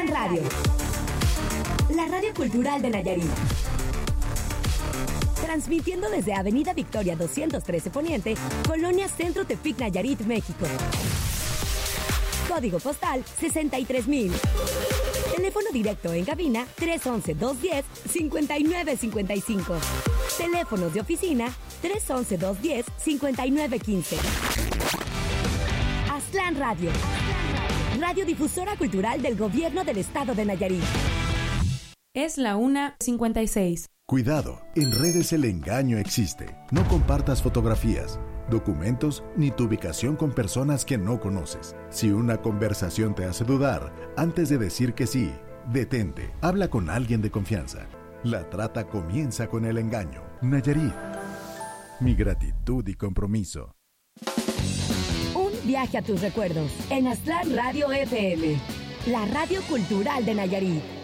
Aztlán Radio, la radio cultural de Nayarit. Transmitiendo desde Avenida Victoria 213 Poniente, Colonia Centro Tepic, Nayarit, México. Código postal 63,000. Teléfono directo en cabina 311-210-5955. Teléfonos de oficina 311-210-5915. Aztlán Radio. Radiodifusora cultural del Gobierno del Estado de Nayarit. Es la 1:56. Cuidado, en redes el engaño existe. No compartas fotografías, documentos ni tu ubicación con personas que no conoces. Si una conversación te hace dudar, antes de decir que sí, detente. Habla con alguien de confianza. La trata comienza con el engaño. Nayarit. Mi gratitud y compromiso. Un viaje a tus recuerdos en Aztlán Radio FM, la radio cultural de Nayarit.